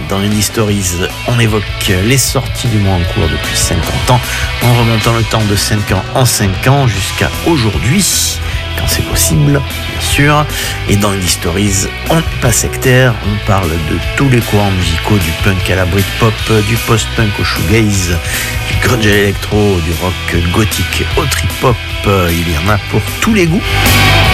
Dans Indie Stories, on évoque les sorties du mois en cours depuis 50 ans, en remontant le temps de 5 ans en 5 ans jusqu'à aujourd'hui, quand c'est possible, bien sûr. Et dans Indie Stories, on n'est pas sectaire, on parle de tous les courants musicaux, du punk à la Britpop, du post-punk au shoegaze, du grunge à l'électro, du rock gothique au trip-hop. Il y en a pour tous les goûts.